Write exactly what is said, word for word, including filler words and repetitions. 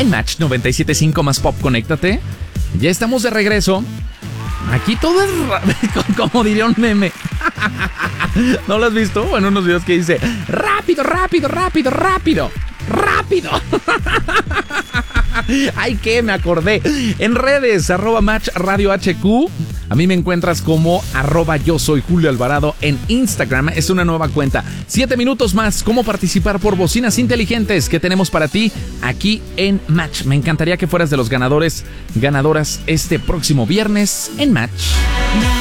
en Match noventa y siete punto cinco más Pop, conéctate. Ya estamos de regreso. Aquí todo es ra- como diría un meme. ¿No lo has visto? Bueno, unos videos que dice rápido, rápido, rápido, rápido, rápido. Ay, que me acordé. En redes, arroba Match Radio H Q. A mí me encuentras como arroba yo soy Julio Alvarado en Instagram. Es una nueva cuenta. Siete minutos más. ¿Cómo participar por bocinas inteligentes que tenemos para ti aquí en Match? Me encantaría que fueras de los ganadores, ganadoras este próximo viernes en Match.